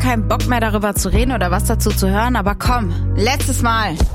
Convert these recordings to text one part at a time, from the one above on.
keinen Bock mehr darüber zu reden oder was dazu zu hören, aber komm, letztes Mal. 1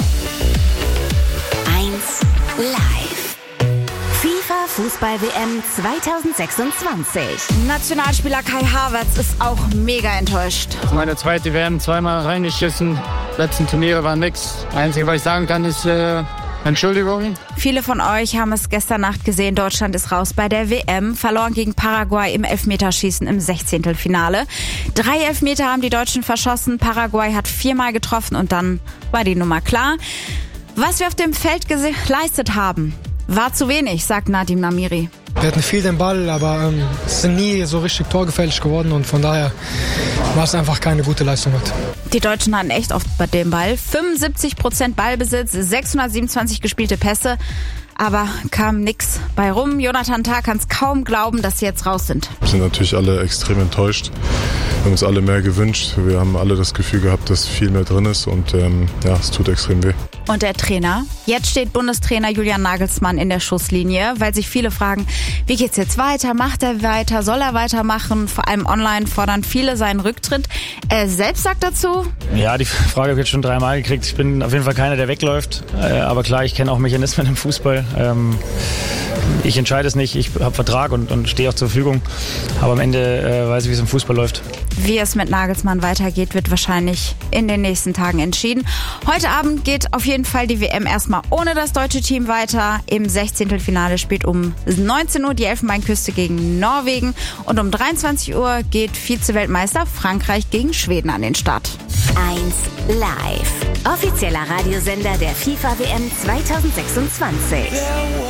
Live. FIFA Fußball-WM 2026. Nationalspieler Kai Havertz ist auch mega enttäuscht. Meine zweite WM, zweimal reingeschissen. Letzten Turniere war nix. Einzige, was ich sagen kann, ist Entschuldigung. Viele von euch haben es gestern Nacht gesehen. Deutschland ist raus bei der WM, verloren gegen Paraguay im Elfmeterschießen im 16. Finale. 3 Elfmeter haben die Deutschen verschossen. Paraguay hat 4-mal getroffen und dann war die Nummer klar. Was wir auf dem Feld geleistet haben, war zu wenig, sagt Nadim Namiri. Wir hatten viel den Ball, aber es sind nie so richtig torgefährlich geworden und von daher war es einfach keine gute Leistung heute. Die Deutschen hatten echt oft bei dem Ball. 75% Ballbesitz, 627 gespielte Pässe, aber kam nix bei rum. Jonathan Tah kann es kaum glauben, dass sie jetzt raus sind. Wir sind natürlich alle extrem enttäuscht. Wir haben uns alle mehr gewünscht. Wir haben alle das Gefühl gehabt, dass viel mehr drin ist und es tut extrem weh. Und der Trainer? Jetzt steht Bundestrainer Julian Nagelsmann in der Schusslinie, weil sich viele fragen, wie geht's jetzt weiter? Macht er weiter? Soll er weitermachen? Vor allem online fordern viele seinen Rücktritt. Er selbst sagt dazu: Ja, die Frage habe ich jetzt schon 3-mal gekriegt. Ich bin auf jeden Fall keiner, der wegläuft. Aber klar, ich kenne auch Mechanismen im Fußball. Ich entscheide es nicht. Ich habe Vertrag und stehe auch zur Verfügung. Aber am Ende weiß ich, wie es im Fußball läuft. Wie es mit Nagelsmann weitergeht, wird wahrscheinlich in den nächsten Tagen entschieden. Heute Abend geht auf jeden Fall die WM erstmal ohne das deutsche Team weiter. Im 16. Finale spielt um 19 Uhr die Elfenbeinküste gegen Norwegen. Und um 23 Uhr geht Vize-Weltmeister Frankreich gegen Schweden an den Start. 1 Live. Offizieller Radiosender der FIFA WM 2026.